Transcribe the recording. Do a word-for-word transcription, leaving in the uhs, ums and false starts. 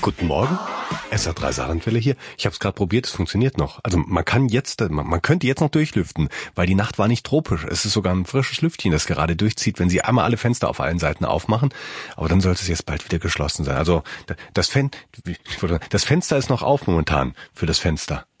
Guten Morgen, S R drei Saarlandwelle hier. Ich habe es gerade probiert, es funktioniert noch. Also man kann jetzt, man, man könnte jetzt noch durchlüften, weil die Nacht war nicht tropisch. Es ist sogar ein frisches Lüftchen, das gerade durchzieht, wenn Sie einmal alle Fenster auf allen Seiten aufmachen. Aber dann sollte es jetzt bald wieder geschlossen sein. Also das, Fen das Fenster ist noch auf momentan für das Fenster.